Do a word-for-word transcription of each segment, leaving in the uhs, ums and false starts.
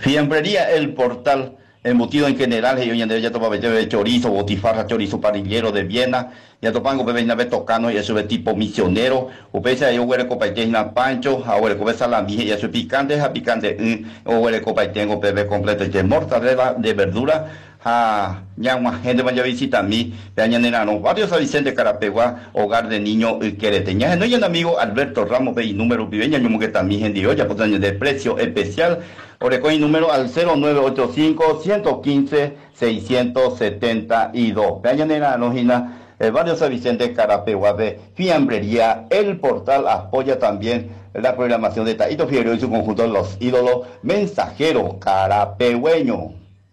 Fiambrería El Portal, embutido en general, y hoy en día ya topa de chorizo, botifarra, chorizo parrillero de Viena, ya topango bebé na tocano y eso de tipo misionero, o pese a yo huele copaitena pancho, a huele copa salami y eso picante, a picante, o huele copaitengo bebé completo de mortadela de verdura. A ñama gente vaya a visitar a mí, vean en varios a Vicente Carapegua, hogar de niño quereteña. No hay un amigo Alberto Ramos de número viveña, yo que también gente hoy, ya por años de precio especial. Orecoin número al cero nueve ocho cinco, uno uno cinco, seis siete dos. Vean en la nógina, eh, varios a Vicente Carapegua de Fiambrería. El Portal apoya también la programación de Taito Figueroa y su conjunto Los Ídolos Mensajero Carapegüeño.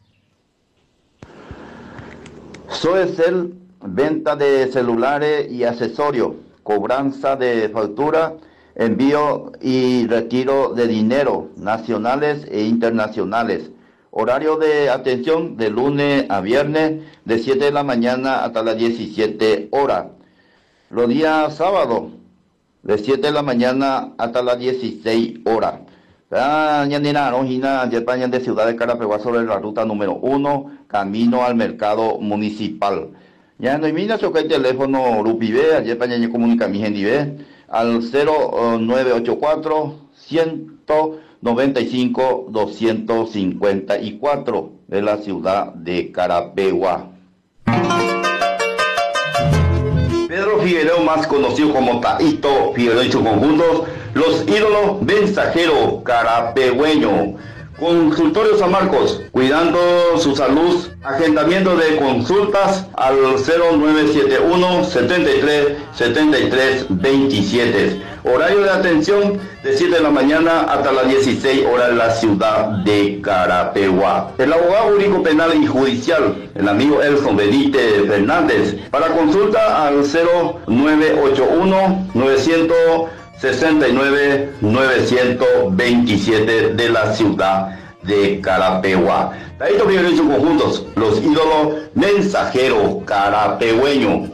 Soecel, venta de celulares y accesorios, cobranza de factura, envío y retiro de dinero, nacionales e internacionales. Horario de atención de lunes a viernes, de siete de la mañana hasta las diecisiete horas. Los días sábados, de siete de la mañana hasta las dieciséis horas. Ya de Ciudad de Carapegua sobre la ruta número uno, camino al mercado municipal. Ya no hay mina choca el teléfono Rupibe, ayer para ya comunica mi gente al cero nueve ocho cuatro, uno nueve cinco, dos cinco cuatro de la ciudad de Carapegua. Pedro Figueroa, más conocido como Taito Figueroa y sus conjuntos, Los Ídolos Mensajero Carapegüeño. Consultorio San Marcos, cuidando su salud, agendamiento de consultas al cero nueve siete uno, setenta y tres, setenta y tres, veintisiete. Horario de atención de siete de la mañana hasta las dieciséis horas en la ciudad de Carapegua. El abogado jurídico penal y judicial, el amigo Elson Benítez Fernández, para consulta al cero nueve ocho uno, novecientos sesenta y nueve, novecientos veintisiete de la ciudad de Carapegua. Taito Figueroa y sus conjuntos, Los Ídolos Mensajero Carapegüeño.